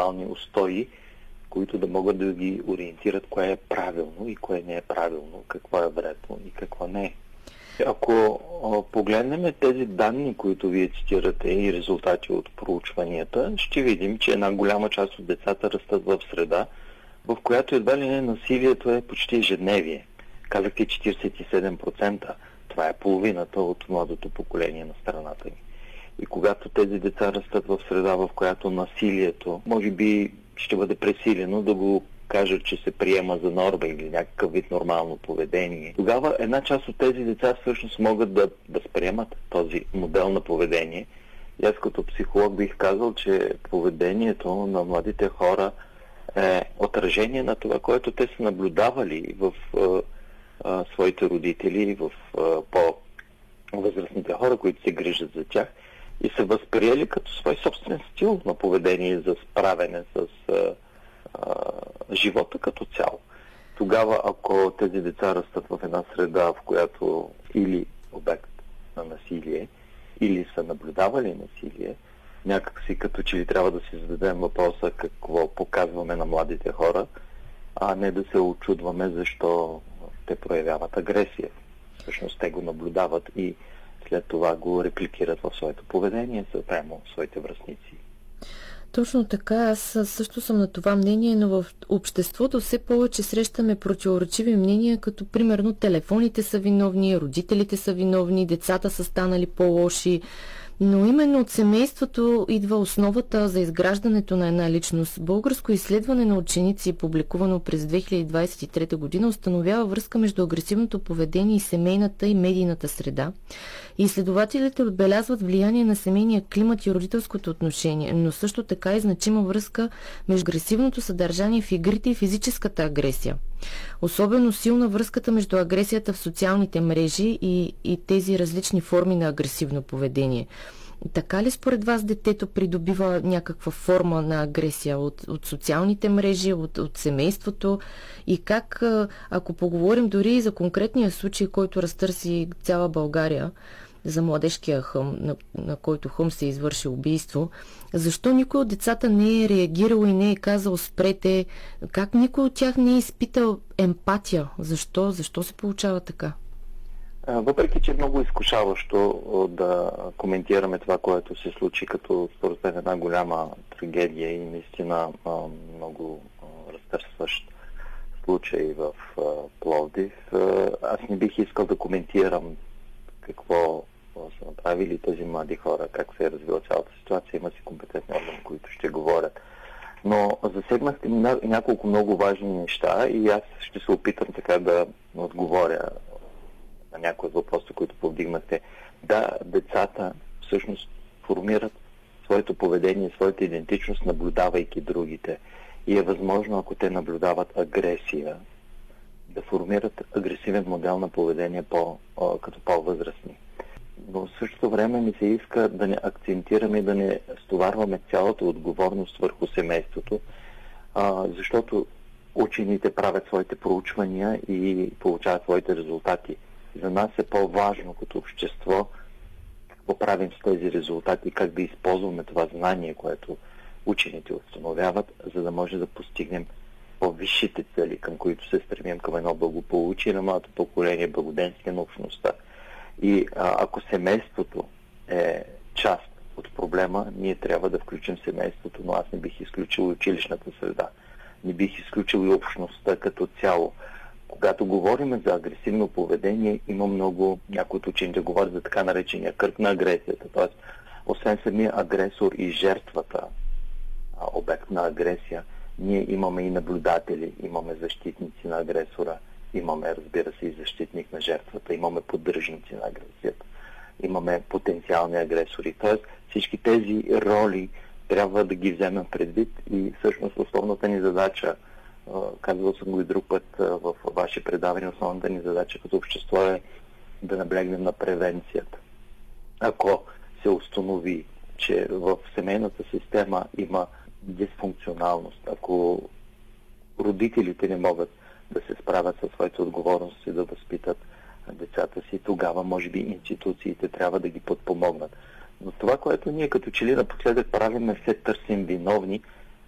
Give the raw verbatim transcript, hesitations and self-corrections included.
интелектуални устои, които да могат да ги ориентират кое е правилно и кое не е правилно, какво е вредно и какво не е. Ако погледнем тези данни, които вие цитирате и резултати от проучванията, ще видим, че една голяма част от децата растат в среда, в която едва ли не насилието е почти ежедневие. Казахте четиридесет и седем процента. Това е половината от младото поколение на страната ни. И когато тези деца растат в среда, в която насилието може би ще бъде пресилено, да го кажат, че се приема за норма или някакъв вид нормално поведение, тогава една част от тези деца всъщност могат да възприемат този модел на поведение. И аз като психолог бих казал, че поведението на младите хора е отражение на това, което те са наблюдавали в е, е, своите родители, в е, по-възрастните хора, които се грижат за тях и са възприели като свой собствен стил на поведение за справяне с е, живота като цяло. Тогава, ако тези деца растат в една среда, в която или обект на насилие, или са наблюдавали насилие, някак си като че ли трябва да си зададем въпроса какво показваме на младите хора, а не да се очудваме защо те проявяват агресия. Всъщност те го наблюдават и след това го репликират в своето поведение спрямо своите връстници. Точно така, аз също съм на това мнение, но в обществото все повече срещаме противоречиви мнения, като примерно телефоните са виновни, родителите са виновни, децата са станали по-лоши. Но именно от семейството идва основата за изграждането на една личност. Българско изследване на ученици, публикувано през две хиляди двадесет и трета година, установява връзка между агресивното поведение и семейната и медийната среда. И изследователите отбелязват влияние на семейния климат и родителското отношение, но също така и значима връзка между агресивното съдържание в игрите и физическата агресия. Особено силна връзката между агресията в социалните мрежи и, и тези различни форми на агресивно поведение. Така ли според вас детето придобива някаква форма на агресия от, от социалните мрежи, от, от семейството? И как, ако поговорим дори и за конкретния случай, който разтърси цяла България, за младежкия хъм, на, на който хъм се извърши убийство, защо никой от децата не е реагирал и не е казал спрете? Как никой от тях не е изпитал емпатия? Защо? Защо се получава така? Въпреки, че е много изкушаващо да коментираме това, което се случи като според мен една голяма трагедия и наистина много разтърсващ случай в Пловдив, аз не бих искал да коментирам какво са направили тези млади хора, как се е развила цялата ситуация. Има си компетентни органи, които ще говорят. Но засегнахте няколко много важни неща и аз ще се опитам така да отговоря на някои от въпросите, които повдигнахте. Да, децата всъщност формират своето поведение, своята идентичност, наблюдавайки другите. И е възможно, ако те наблюдават агресия, да формират агресивен модел на поведение по, като по-възрастни. Но в същото време ми се иска да не акцентираме и да не стоварваме цялата отговорност върху семейството, а, защото учените правят своите проучвания и получават своите резултати. За нас е по-важно като общество какво правим с тези резултати, как да използваме това знание, което учените установяват, за да може да постигнем по-висшите цели, към които се стремим, към едно благополучие на младото поколение, благоденствие на общността. И а, ако семейството е част от проблема, ние трябва да включим семейството, но аз не бих изключил училищната среда. Не бих изключил и общността като цяло. Когато говорим за агресивно поведение, има много, някои от учените говорят за така наречения кръг на агресията. Тоест, освен самия агресор и жертвата, обект на агресия, ние имаме и наблюдатели, имаме защитници на агресора, имаме, разбира се, и защитник на жертвата, имаме поддръжници на агресията, имаме потенциални агресори. Тоест, всички тези роли трябва да ги вземем предвид и всъщност основната ни задача, казвал съм го и друг път в ваши предавания, основната ни задача като общество е да наблегнем на превенцията. Ако се установи, че в семейната система има дисфункционалност, ако родителите не могат да се справят със своите отговорности, да възпитат децата си, тогава може би институциите трябва да ги подпомогнат. Но това, което ние като че ли напоследък правим, е все търсим виновни,